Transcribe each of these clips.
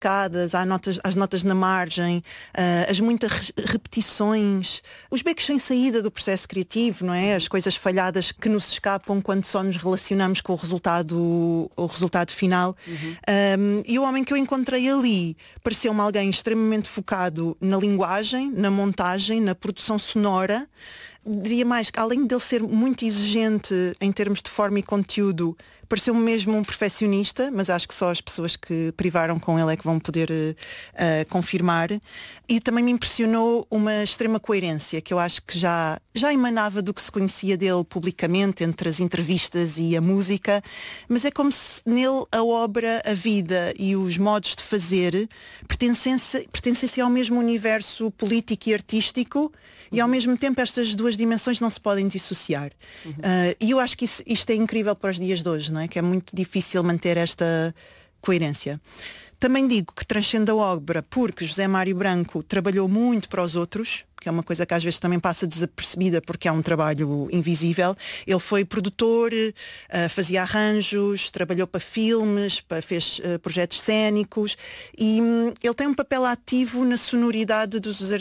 rebuscadas, às notas na margem, as muitas repetições, os becos sem saída do processo criativo, não é? As coisas falhadas que nos escapam quando só nos relacionamos com o resultado final. E o homem que eu encontrei ali pareceu-me alguém extremamente focado na linguagem, na montagem, na produção sonora. Diria mais que, além de ele ser muito exigente em termos de forma e conteúdo, pareceu-me mesmo um perfeccionista, mas acho que só as pessoas que privaram com ele é que vão poder confirmar. E também me impressionou uma extrema coerência, que eu acho que já emanava do que se conhecia dele publicamente, entre as entrevistas e a música, mas é como se nele a obra, a vida e os modos de fazer pertencessem ao mesmo universo político e artístico, e ao mesmo tempo estas duas dimensões não se podem dissociar. E eu acho que isto é incrível para os dias de hoje, não é? Que é muito difícil manter esta coerência. Também digo que transcende a obra porque José Mário Branco trabalhou muito para os outros, que é uma coisa que às vezes também passa desapercebida porque é um trabalho invisível. Ele foi produtor, fazia arranjos, trabalhou para filmes, fez projetos cénicos e ele tem um papel ativo na sonoridade dos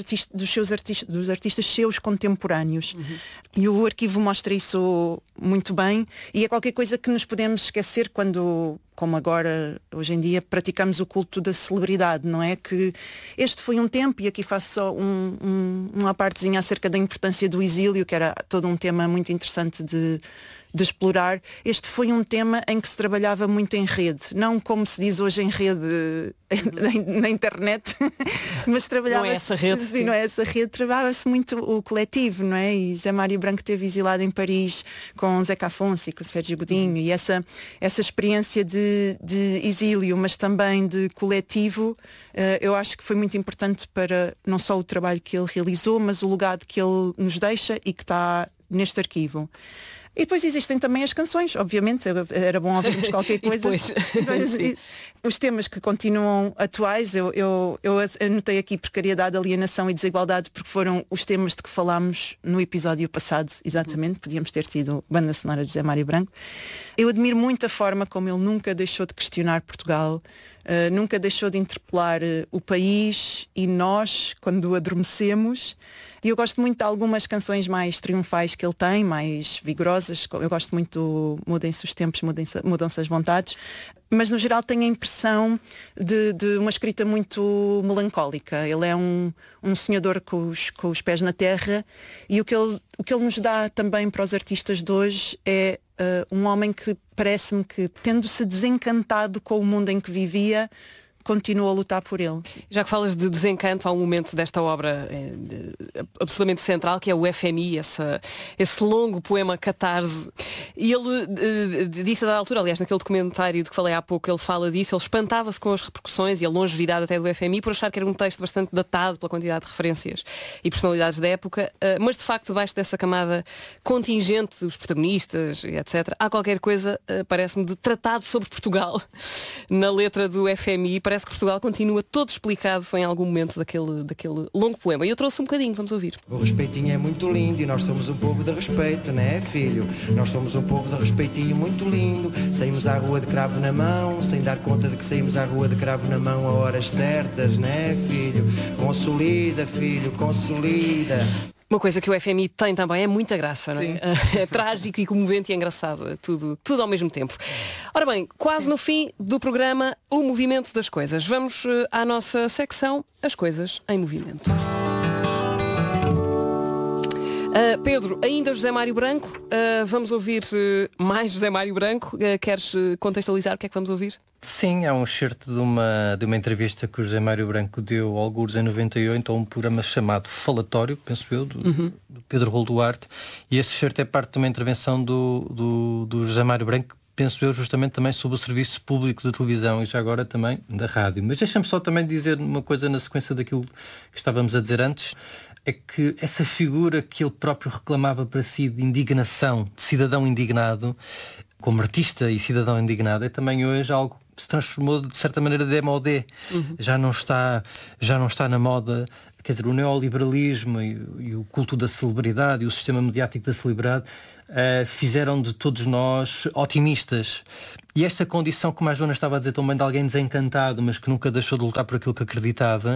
artistas seus contemporâneos. E o arquivo mostra isso muito bem e é qualquer coisa que nos podemos esquecer quando, como agora, hoje em dia, praticamos o culto da celebridade, não é? Que este foi um tempo, e aqui faço só uma partezinha acerca da importância do exílio, que era todo um tema muito interessante de explorar. Este foi um tema em que se trabalhava muito em rede, não como se diz hoje em rede na internet, mas trabalhava-se... Não é essa rede. Sim, não é essa rede, trabalhava-se muito o coletivo, não é? E Zé Mário Branco teve exilado em Paris com Zeca Afonso e com Sérgio Godinho, e essa experiência de exílio, mas também de coletivo, eu acho que foi muito importante para não só o trabalho que ele realizou, mas o legado que ele nos deixa e que está neste arquivo. E depois existem também as canções, obviamente, era bom ouvirmos qualquer coisa. Os temas que continuam atuais, eu anotei aqui precariedade, alienação e desigualdade, porque foram os temas de que falámos no episódio passado, exatamente, podíamos ter tido banda sonora de José Mário Branco. Eu admiro muito a forma como ele nunca deixou de questionar Portugal, nunca deixou de interpelar o país e nós, quando adormecemos. E eu gosto muito de algumas canções mais triunfais que ele tem, mais vigorosas. Eu gosto muito do Mudem-se os tempos, mudam-se as vontades. Mas no geral tenho a impressão de uma escrita muito melancólica. Ele é um sonhador com os pés na terra, e o que ele nos dá também para os artistas de hoje é um homem que parece-me que, tendo-se desencantado com o mundo em que vivia, continua a lutar por ele. Já que falas de desencanto, há um momento desta obra absolutamente central, que é o FMI, esse longo poema catarse. E ele disse a dada altura, aliás, naquele documentário de que falei há pouco, ele fala disso, ele espantava-se com as repercussões e a longevidade até do FMI por achar que era um texto bastante datado pela quantidade de referências e personalidades da época, mas de facto, debaixo dessa camada contingente, os protagonistas, etc., há qualquer coisa, parece-me, de tratado sobre Portugal na letra do FMI. Parece que Portugal continua todo explicado em algum momento daquele longo poema. E eu trouxe um bocadinho, vamos ouvir. O respeitinho é muito lindo e nós somos um povo de respeito, não é, filho? Nós somos um povo de respeitinho muito lindo. Saímos à rua de cravo na mão, sem dar conta de que saímos à rua de cravo na mão a horas certas, não é, filho? Consolida, filho, consolida. Uma coisa que o FMI tem também é muita graça, não é? É trágico e comovente e engraçado, é tudo ao mesmo tempo. Ora bem, quase no fim do programa, o movimento das coisas. Vamos à nossa secção, As Coisas em Movimento. Pedro, ainda José Mário Branco, vamos ouvir mais José Mário Branco. Queres contextualizar o que é que vamos ouvir? Sim, é um excerto de uma entrevista que o José Mário Branco deu algures em 98 a um programa chamado Falatório, penso eu, do Pedro Rolo Duarte, e esse excerto é parte de uma intervenção do José Mário Branco, penso eu, justamente também sobre o serviço público de televisão e já agora também da rádio. Mas deixa-me só também dizer uma coisa na sequência daquilo que estávamos a dizer antes, é que essa figura que ele próprio reclamava para si de indignação, de cidadão indignado, como artista e cidadão indignado, é também hoje algo se transformou de certa maneira de démodé. Já não está na moda. Quer dizer, o neoliberalismo e o culto da celebridade e o sistema mediático da celebridade fizeram de todos nós otimistas. E esta condição, como a Joana estava a dizer também, de alguém desencantado, mas que nunca deixou de lutar por aquilo que acreditava,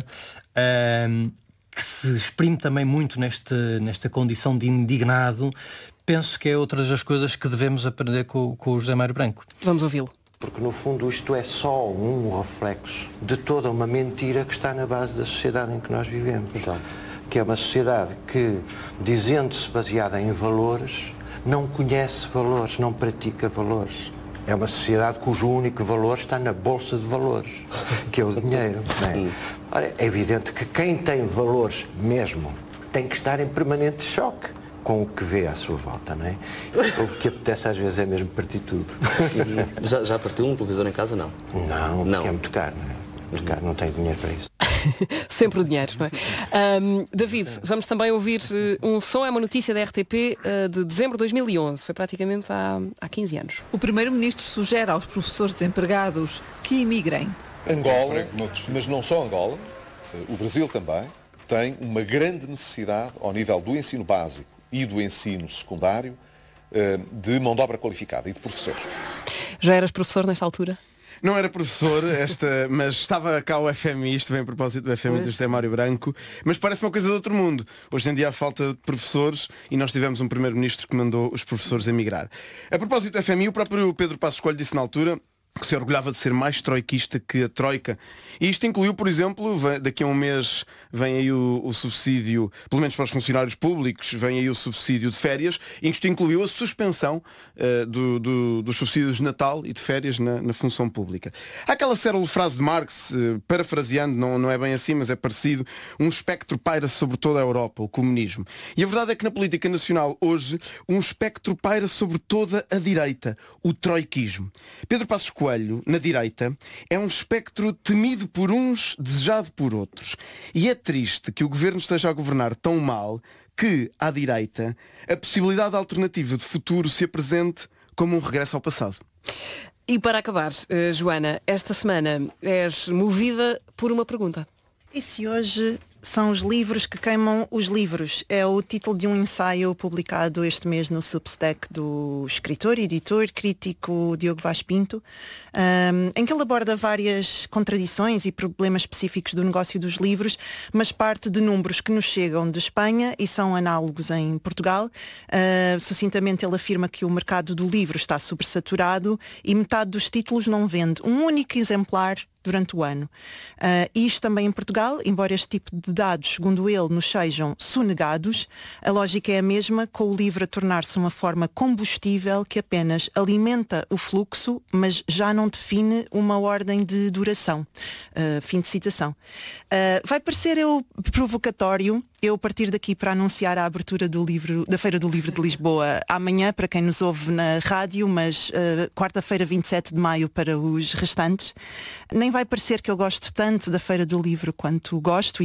que se exprime também muito nesta condição de indignado, penso que é outra das coisas que devemos aprender com o José Mário Branco. Vamos ouvi-lo. Porque no fundo isto é só um reflexo de toda uma mentira que está na base da sociedade em que nós vivemos. Que é uma sociedade que, dizendo-se baseada em valores, não conhece valores, não pratica valores. É uma sociedade cujo único valor está na bolsa de valores, que é o dinheiro. Não é? Ora, é evidente que quem tem valores mesmo tem que estar em permanente choque com o que vê à sua volta, não é? O que apetece às vezes é mesmo partir tudo. Já partiu um televisor em casa, não? Não. É muito caro, não é? Muito caro, não tenho dinheiro para isso. Sempre o dinheiro, não é? David, vamos também ouvir um som, é uma notícia da RTP de dezembro de 2011, foi praticamente há 15 anos. O Primeiro-Ministro sugere aos professores desempregados que imigrem. Angola, mas não só Angola, o Brasil também, tem uma grande necessidade ao nível do ensino básico e do ensino secundário de mão de obra qualificada e de professores. Já eras professor nesta altura? Não era professor, mas estava cá o FMI, isto vem a propósito do FMI do José Mário Branco, mas parece uma coisa de outro mundo. Hoje em dia há falta de professores e nós tivemos um primeiro-ministro que mandou os professores emigrar. A propósito do FMI, o próprio Pedro Passos Coelho disse na altura que se orgulhava de ser mais troiquista que a Troika. E isto incluiu, por exemplo, daqui a um mês vem aí o subsídio, pelo menos para os funcionários públicos, vem aí o subsídio de férias, e isto incluiu a suspensão dos subsídios de Natal e de férias na função pública. Há aquela célere frase de Marx, parafraseando, não é bem assim, mas é parecido, um espectro paira sobre toda a Europa, o comunismo. E a verdade é que na política nacional hoje, um espectro paira sobre toda a direita, o troiquismo. Pedro Passos Coelho, na direita, é um espectro temido por uns, desejado por outros. E é triste que o governo esteja a governar tão mal que, à direita, a possibilidade alternativa de futuro se apresente como um regresso ao passado. E para acabar, Joana, esta semana és movida por uma pergunta. E se hoje são os livros que queimam os livros? É o título de um ensaio publicado este mês no Substack do escritor, editor, crítico Diogo Vaz Pinto, em que ele aborda várias contradições e problemas específicos do negócio dos livros, mas parte de números que nos chegam de Espanha e são análogos em Portugal. Sucintamente ele afirma que o mercado do livro está sobresaturado e metade dos títulos não vende um único exemplar durante o ano. Isto também em Portugal, embora este tipo de dados, segundo ele, nos sejam sonegados, a lógica é a mesma, com o livro a tornar-se uma forma combustível que apenas alimenta o fluxo, mas já não define uma ordem de duração. Fim de citação. Vai parecer provocatório eu partir daqui para anunciar a abertura da Feira do Livro de Lisboa amanhã, para quem nos ouve na rádio, mas quarta-feira, 27 de maio, para os restantes. Nem vai parecer que eu gosto tanto da Feira do Livro quanto gosto,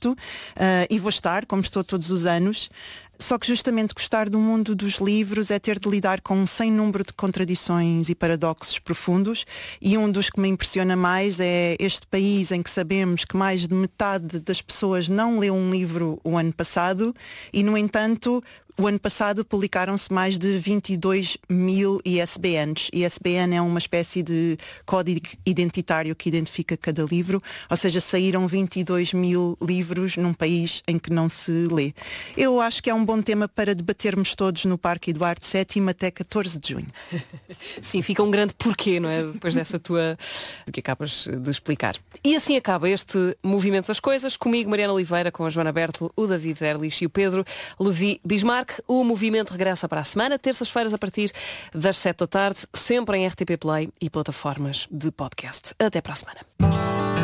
e vou estar, como estou todos os anos. Só que justamente gostar do mundo dos livros é ter de lidar com um sem número de contradições e paradoxos profundos, e um dos que me impressiona mais é este país em que sabemos que mais de metade das pessoas não leu um livro o ano passado e, no entanto, o ano passado publicaram-se mais de 22 mil ISBNs. ISBN é uma espécie de código identitário que identifica cada livro, ou seja, saíram 22 mil livros num país em que não se lê. Eu acho que é um bom tema para debatermos todos no Parque Eduardo VII até 14 de junho. Sim, fica um grande porquê, não é? Depois dessa do que acabas de explicar. E assim acaba este Movimento das Coisas, comigo, Mariana Oliveira, com a Joana Bertolo, o David Erlich e o Pedro Levi Bismarck. O movimento regressa para a semana, terças-feiras a partir das 7 da tarde, sempre em RTP Play e plataformas de podcast. Até para a semana.